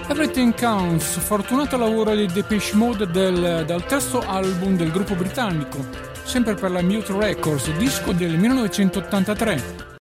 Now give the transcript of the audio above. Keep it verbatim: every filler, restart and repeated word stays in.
Everything Counts, fortunato lavoro di Depeche Mode del, dal terzo album del gruppo britannico, sempre per la Mute Records, disco del millenovecentottantatré.